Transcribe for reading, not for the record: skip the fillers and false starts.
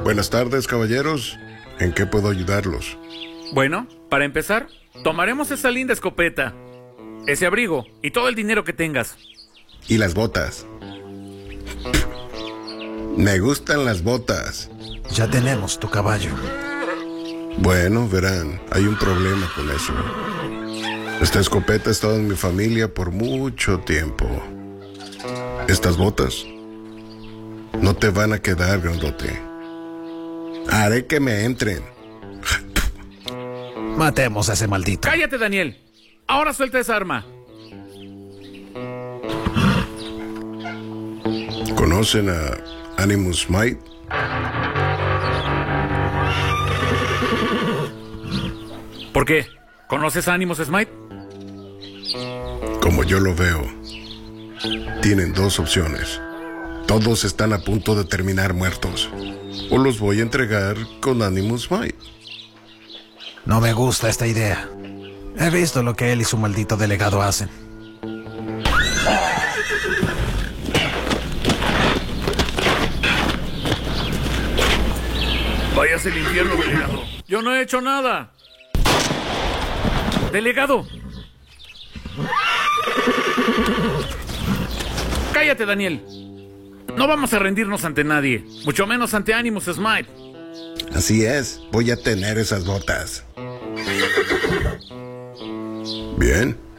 Buenas tardes, caballeros. ¿En qué puedo ayudarlos? Bueno, para empezar, tomaremos esa linda escopeta, ese abrigo y todo el dinero que tengas. ¿Y las botas? Me gustan las botas. Ya tenemos tu caballo. Bueno, verán, hay un problema con eso. Esta escopeta ha estado en mi familia por mucho tiempo. Estas botas no te van a quedar, grandote. Haré que me entren. Matemos a ese maldito. ¡Cállate, Daniel! Ahora suelta esa arma. ¿Conocen a Animus Smite? ¿Por qué? ¿Conoces a Animus Smite? Como yo lo veo, tienen dos opciones. Todos están a punto de terminar muertos. O los voy a entregar con Animus Smite. No me gusta esta idea. He visto lo que él y su maldito delegado hacen. Váyase al infierno, delegado. Yo no he hecho nada. ¡Delegado! ¡Cállate, Daniel! No vamos a rendirnos ante nadie, mucho menos ante Animus Smite. Así es, voy a tener esas botas. Bien.